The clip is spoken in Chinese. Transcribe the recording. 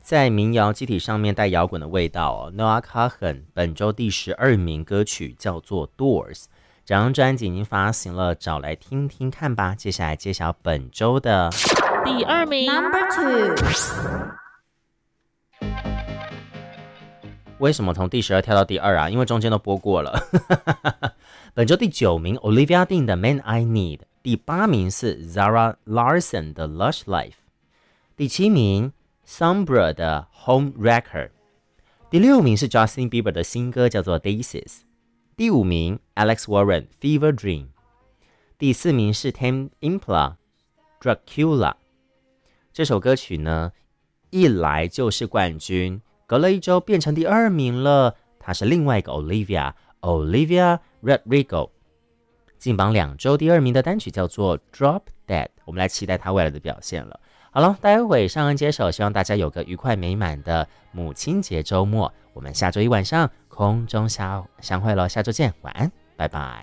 在民谣基体上面带摇滚的味道Noah Kahan 本周第12名歌曲叫做 Doors， 这张专辑已经发行了，找来听听看吧。接下来揭晓本周的第2名 Number 2。 为什么从第12跳到第2啊？因为中间都播过了。本周第9名 Olivia Dean 的 Man I Need， 第8名是 Zara Larsson 的 Lush Life， 第7名Sombra 的 Home Wrecker， 第6名是 Justin Bieber 的新歌叫做 Daisies， 第5名 Alex Warren Fever Dream， 第4名是 Tame Impala Dracula。 这首歌曲呢一来就是冠军，隔了一周变成第2名了，它是另外一个 Olivia Rodrigo， 进榜2周第2名的单曲叫做 Drop Dead， 我们来期待他未来的表现了。好了，待会上恩接手，希望大家有个愉快美满的母亲节周末。我们下周一晚上空中相会咯，下周见，晚安，拜拜。